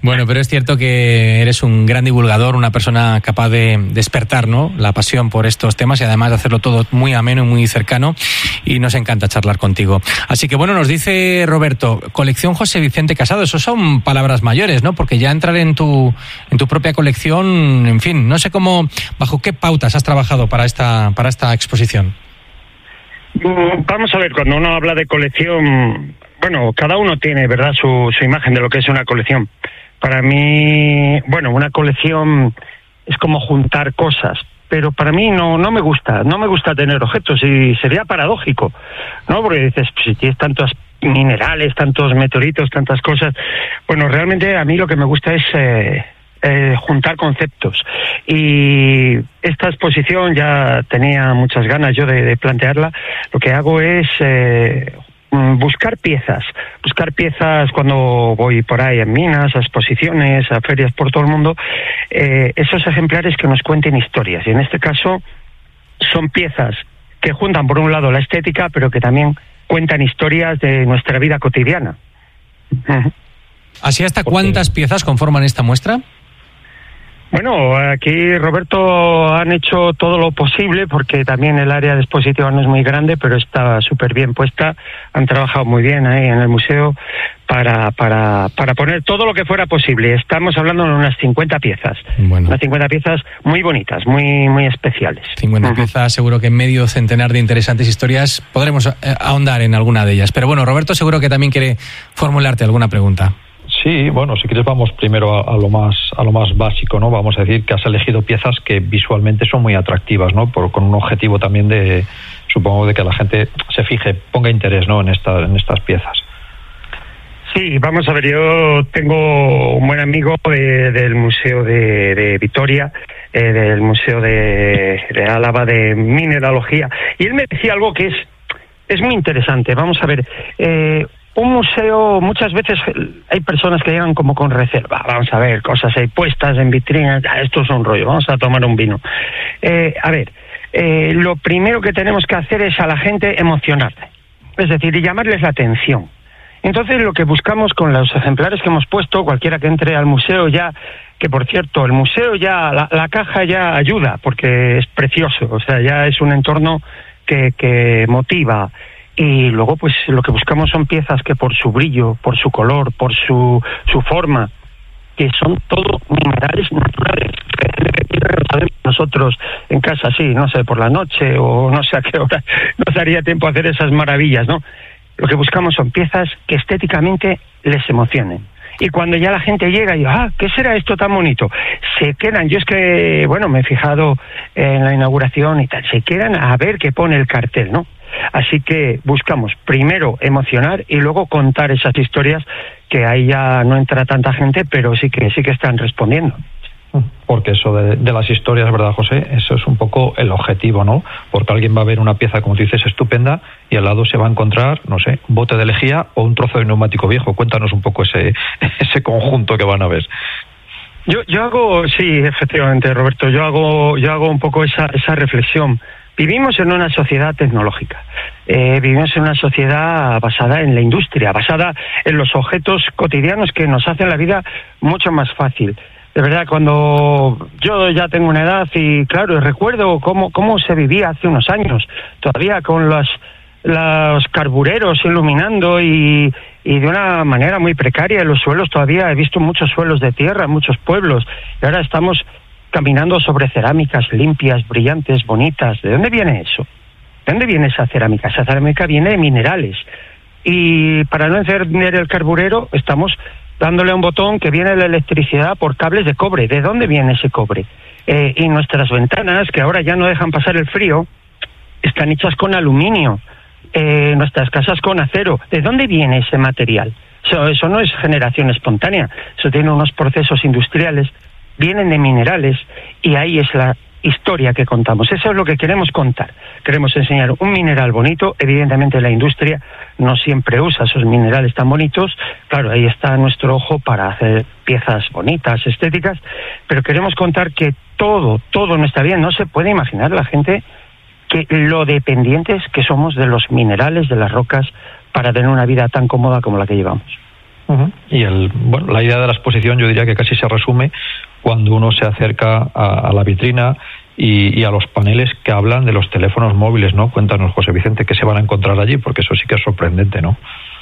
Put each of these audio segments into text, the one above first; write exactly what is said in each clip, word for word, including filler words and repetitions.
Bueno, pero es cierto que eres un gran divulgador, una persona capaz de despertar, ¿no?, la pasión por estos temas y además de hacerlo todo muy ameno y muy cercano, y nos encanta charlar contigo. Así que bueno, nos dice Roberto, colección José Vicente Casado, eso son palabras mayores, ¿no?, porque ya entrar en tu en tu propia colección, en fin, no sé cómo, bajo qué pautas has trabajado para esta para esta exposición. Vamos a ver, cuando uno habla de colección, bueno, cada uno tiene, ¿verdad?, su, su imagen de lo que es una colección. Para mí, bueno, una colección es como juntar cosas, pero para mí no no me gusta, no me gusta tener objetos, y sería paradójico, ¿no? Porque dices, pues, si tienes tantos minerales, tantos meteoritos, tantas cosas, bueno, realmente a mí lo que me gusta es eh, eh, juntar conceptos. Y esta exposición ya tenía muchas ganas yo de, de plantearla. Lo que hago es eh, buscar piezas, buscar piezas cuando voy por ahí en minas, a exposiciones, a ferias por todo el mundo, eh, esos ejemplares que nos cuenten historias. Y en este caso son piezas que juntan por un lado la estética, pero que también cuentan historias de nuestra vida cotidiana. ¿Así hasta cuántas piezas conforman esta muestra? Bueno, aquí, Roberto, han hecho todo lo posible, porque también el área de exposición no es muy grande, pero está súper bien puesta. Han trabajado muy bien ahí en el museo para, para, para poner todo lo que fuera posible. Estamos hablando de unas cincuenta piezas. Bueno. Unas cincuenta piezas muy bonitas, muy, muy especiales. cincuenta uh-huh. piezas, seguro que en medio centenar de interesantes historias podremos ahondar en alguna de ellas. Pero bueno, Roberto seguro que también quiere formularte alguna pregunta. Sí, bueno, si quieres vamos primero a, a lo más a lo más básico, ¿no? Vamos a decir que has elegido piezas que visualmente son muy atractivas, ¿no? Por, con un objetivo también de, supongo, de que la gente se fije, ponga interés, ¿no?, en esta, en estas piezas. Sí, vamos a ver, yo tengo un buen amigo de, del Museo de, de Vitoria, eh, del Museo de, de Álava de Mineralogía, y él me decía algo que es, es muy interesante. Vamos a ver, eh, un museo, muchas veces hay personas que llegan como con reserva. Vamos a ver, cosas ahí puestas en vitrinas, ah, esto es un rollo, vamos a tomar un vino. Eh, a ver, eh, lo primero que tenemos que hacer es a la gente emocionarle, es decir, y llamarles la atención. Entonces, lo que buscamos con los ejemplares que hemos puesto, cualquiera que entre al museo ya, que por cierto, el museo ya, la, la caja ya ayuda, porque es precioso, o sea, ya es un entorno que, que motiva. Y luego, pues, lo que buscamos son piezas que por su brillo, por su color, por su, su forma, que son todo minerales naturales, que sabemos nosotros en casa, sí, no sé, por la noche o no sé a qué hora nos daría tiempo a hacer esas maravillas, ¿no? Lo que buscamos son piezas que estéticamente les emocionen. Y cuando ya la gente llega y dice, ah, ¿qué será esto tan bonito? Se quedan, yo es que, bueno, me he fijado en la inauguración y tal, se quedan a ver qué pone el cartel, ¿no? Así que buscamos primero emocionar y luego contar esas historias, que ahí ya no entra tanta gente, pero sí que sí que están respondiendo. Porque eso de, de las historias, ¿verdad, José? Eso es un poco el objetivo, ¿no? Porque alguien va a ver una pieza, como tú dices, estupenda, y al lado se va a encontrar, no sé, un bote de lejía o un trozo de neumático viejo. Cuéntanos un poco ese ese conjunto que van a ver. Yo yo hago, sí, efectivamente, Roberto, yo hago yo hago un poco esa esa reflexión. Vivimos en una sociedad tecnológica, eh, vivimos en una sociedad basada en la industria, basada en los objetos cotidianos que nos hacen la vida mucho más fácil. De verdad, cuando yo ya tengo una edad y claro, recuerdo cómo cómo se vivía hace unos años, todavía con los, los carbureros iluminando y, y de una manera muy precaria. En los suelos todavía he visto muchos suelos de tierra, muchos pueblos, y ahora estamos caminando sobre cerámicas limpias, brillantes, bonitas. ¿De dónde viene eso? ¿De dónde viene esa cerámica? Esa cerámica viene de minerales. Y para no encender el carburero, estamos dándole a un botón que viene la electricidad por cables de cobre. ¿De dónde viene ese cobre? Eh, y nuestras ventanas, que ahora ya no dejan pasar el frío, están hechas con aluminio. Eh, nuestras casas con acero. ¿De dónde viene ese material? Eso, eso no es generación espontánea. Eso tiene unos procesos industriales, vienen de minerales, y ahí es la historia que contamos. Eso es lo que queremos contar. Queremos enseñar un mineral bonito. Evidentemente la industria no siempre usa esos minerales tan bonitos. Claro, ahí está nuestro ojo para hacer piezas bonitas, estéticas, pero queremos contar que todo, todo en nuestra vida, no se puede imaginar la gente que lo dependientes que somos de los minerales, de las rocas, para tener una vida tan cómoda como la que llevamos. Uh-huh. Y el, bueno, la idea de la exposición yo diría que casi se resume cuando uno se acerca a, a la vitrina y, y a los paneles que hablan de los teléfonos móviles, ¿no? Cuéntanos, José Vicente, qué se van a encontrar allí, porque eso sí que es sorprendente, ¿no?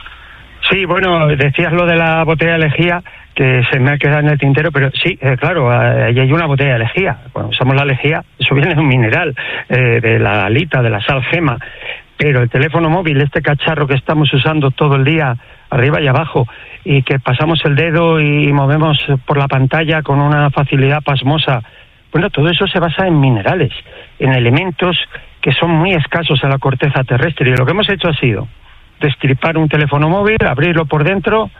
Sí, bueno, decías lo de la botella de lejía, que se me ha quedado en el tintero, pero sí, eh, claro, ahí hay una botella de lejía. Cuando usamos la lejía, eso viene de un mineral, eh, de la halita, de la sal gema, pero el teléfono móvil, este cacharro que estamos usando todo el día, arriba y abajo, y que pasamos el dedo y movemos por la pantalla con una facilidad pasmosa, bueno, todo eso se basa en minerales, en elementos que son muy escasos en la corteza terrestre, y lo que hemos hecho ha sido destripar un teléfono móvil, abrirlo por dentro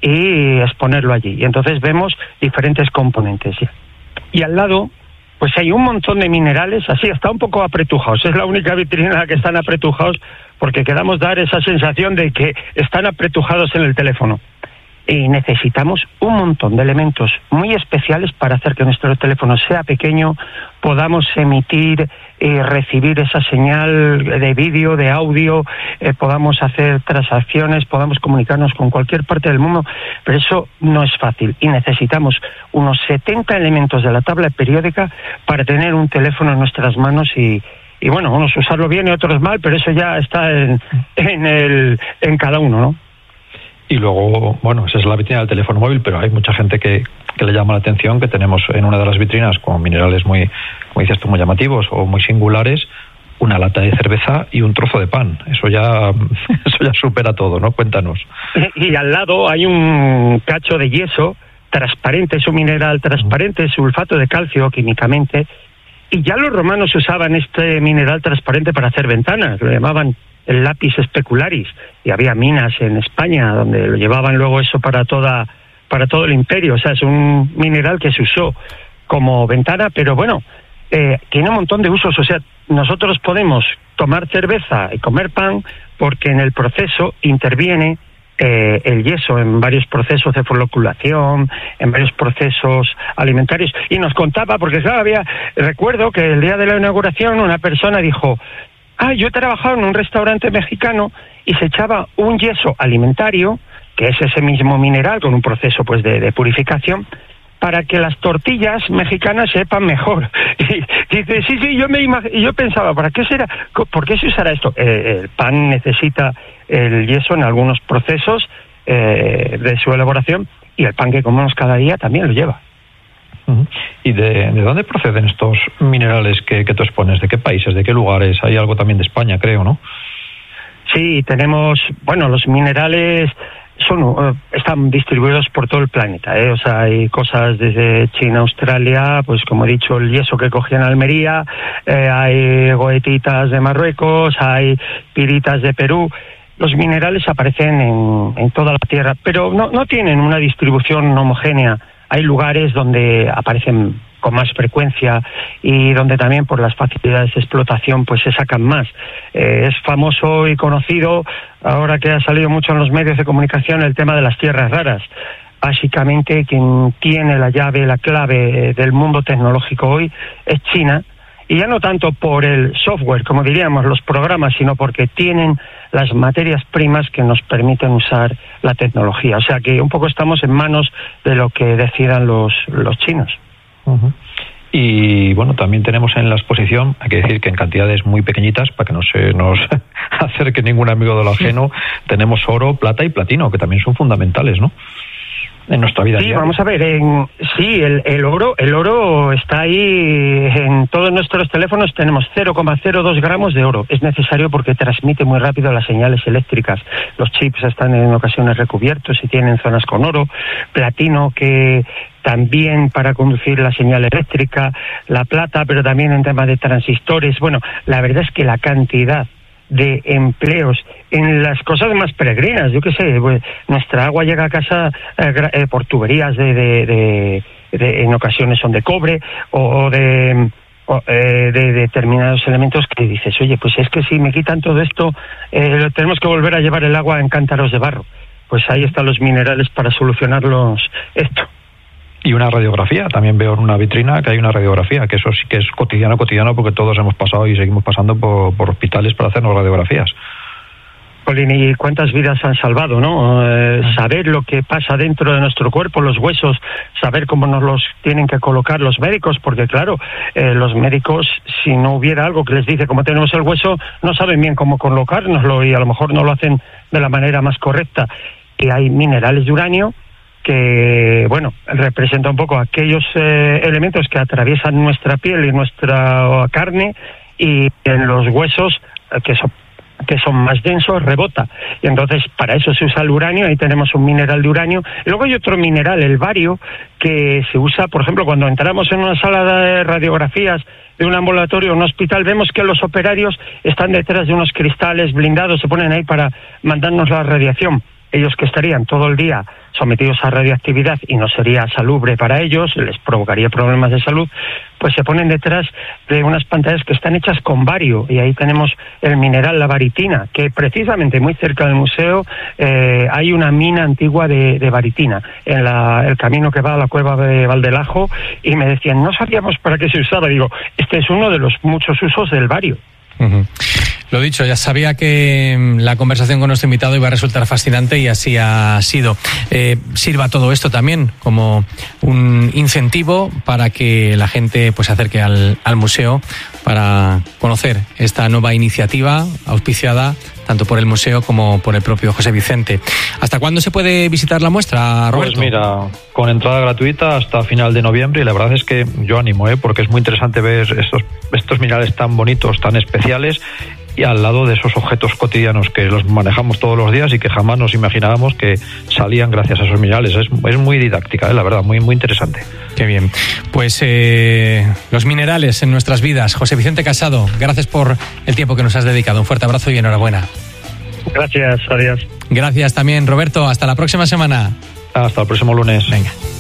y exponerlo allí. Y entonces vemos diferentes componentes. Y al lado, pues hay un montón de minerales, así, está un poco apretujados. Es la única vitrina en la que están apretujados, porque queremos dar esa sensación de que están apretujados en el teléfono. Y necesitamos un montón de elementos muy especiales para hacer que nuestro teléfono sea pequeño, podamos emitir y recibir esa señal de vídeo, de audio, eh, podamos hacer transacciones, podamos comunicarnos con cualquier parte del mundo, pero eso no es fácil y necesitamos unos setenta elementos de la tabla periódica para tener un teléfono en nuestras manos y, y bueno, unos usarlo bien y otros mal, pero eso ya está en, en, el, en cada uno, ¿no? Y luego, bueno, esa es la vitrina del teléfono móvil, pero hay mucha gente que, que le llama la atención que tenemos en una de las vitrinas con minerales muy, como dices tú, muy llamativos o muy singulares, una lata de cerveza y un trozo de pan. Eso ya, eso ya supera todo, ¿no? Cuéntanos. Y, y al lado hay un cacho de yeso transparente, es un mineral transparente, sulfato de calcio químicamente, y ya los romanos usaban este mineral transparente para hacer ventanas, lo llamaban el lápiz specularis, y había minas en España donde lo llevaban luego eso para toda para todo el imperio. O sea, es un mineral que se usó como ventana, pero bueno, eh, tiene un montón de usos. O sea, nosotros podemos tomar cerveza y comer pan porque en el proceso interviene eh, el yeso en varios procesos de floculación, en varios procesos alimentarios. Y nos contaba, porque claro, había, recuerdo que el día de la inauguración una persona dijo: ah, yo he trabajado en un restaurante mexicano y se echaba un yeso alimentario, que es ese mismo mineral con un proceso pues de, de purificación, para que las tortillas mexicanas sepan mejor. Y dice, sí, sí, yo me imag- yo pensaba, ¿para qué será? ¿Por qué se usará esto? Eh, el pan necesita el yeso en algunos procesos eh, de su elaboración, y el pan que comemos cada día también lo lleva. ¿Y de, de dónde proceden estos minerales que, que tú expones? ¿De qué países? ¿De qué lugares? Hay algo también de España, creo, ¿no? Sí, tenemos, bueno, los minerales son uh, están distribuidos por todo el planeta, ¿eh? O sea, hay cosas desde China, Australia, pues como he dicho, el yeso que cogí en Almería, eh, hay goetitas de Marruecos, hay piritas de Perú. Los minerales aparecen en, en toda la Tierra, pero no, no tienen una distribución homogénea. Hay lugares donde aparecen con más frecuencia y donde también por las facilidades de explotación pues se sacan más. Eh, es famoso y conocido, ahora que ha salido mucho en los medios de comunicación, el tema de las tierras raras. Básicamente quien tiene la llave, la clave del mundo tecnológico hoy es China, y ya no tanto por el software, como diríamos, los programas, sino porque tienen las materias primas que nos permiten usar la tecnología. O sea que un poco estamos en manos de lo que decidan los, los chinos. Uh-huh. Y bueno, también tenemos en la exposición, hay que decir que en cantidades muy pequeñitas, para que no se nos acerque ningún amigo de lo ajeno, tenemos oro, plata y platino, que también son fundamentales, ¿no?, en nuestra vida. Sí, diaria. Vamos a ver, en, sí, el, el oro el oro está ahí en todos nuestros teléfonos. Tenemos cero coma cero dos gramos de oro. Es necesario porque transmite muy rápido las señales eléctricas. Los chips están en ocasiones recubiertos y tienen zonas con oro. Platino, que también para conducir la señal eléctrica. La plata, pero también en tema de transistores. Bueno, la verdad es que la cantidad de empleos en las cosas más peregrinas, yo qué sé, pues, nuestra agua llega a casa eh, eh, por tuberías de, de, de, de, en ocasiones son de cobre o, o de o, eh, de determinados elementos que dices, oye, pues es que si me quitan todo esto, eh, tenemos que volver a llevar el agua en cántaros de barro. Pues ahí están los minerales para solucionarlos esto. Y una radiografía, también veo en una vitrina que hay una radiografía, que eso sí que es cotidiano, cotidiano, porque todos hemos pasado y seguimos pasando por, por hospitales para hacernos radiografías. jolín, y cuántas vidas han salvado, ¿no? Eh, saber lo que pasa dentro de nuestro cuerpo, los huesos, saber cómo nos los tienen que colocar los médicos, porque claro, eh, los médicos, si no hubiera algo que les dice cómo tenemos el hueso, no saben bien cómo colocárnoslo y a lo mejor no lo hacen de la manera más correcta. Y hay minerales de uranio que, bueno, representa un poco aquellos eh, elementos que atraviesan nuestra piel y nuestra carne, y en los huesos, eh, que son que son más densos, rebota. Y entonces para eso se usa el uranio. Ahí tenemos un mineral de uranio. Y luego hay otro mineral, el bario, que se usa, por ejemplo, cuando entramos en una sala de radiografías de un ambulatorio o un hospital, vemos que los operarios están detrás de unos cristales blindados, se ponen ahí para mandarnos la radiación. Ellos, que estarían todo el día sometidos a radioactividad y no sería salubre para ellos, les provocaría problemas de salud, pues se ponen detrás de unas pantallas que están hechas con bario, y ahí tenemos el mineral, la baritina, que precisamente muy cerca del museo eh, hay una mina antigua de, de baritina, en la, el camino que va a la cueva de Valdelajo, y me decían, no sabíamos para qué se usaba. Digo, este es uno de los muchos usos del bario. Uh-huh. Lo dicho, ya sabía que la conversación con nuestro invitado iba a resultar fascinante y así ha sido. Eh, sirva todo esto también como un incentivo para que la gente pues se acerque al, al museo para conocer esta nueva iniciativa auspiciada tanto por el museo como por el propio José Vicente. ¿Hasta cuándo se puede visitar la muestra, Roberto? Pues mira, con entrada gratuita hasta final de noviembre, y la verdad es que yo animo, ¿eh? porque es muy interesante ver estos, estos minerales tan bonitos, tan especiales, y al lado de esos objetos cotidianos que los manejamos todos los días y que jamás nos imaginábamos que salían gracias a esos minerales. Es, es muy didáctica, ¿eh? la verdad, muy, muy interesante. Qué bien. Pues eh, los minerales en nuestras vidas. José Vicente Casado, gracias por el tiempo que nos has dedicado. Un fuerte abrazo y enhorabuena. Gracias, adiós. Gracias también, Roberto. Hasta la próxima semana. Hasta el próximo lunes. Venga.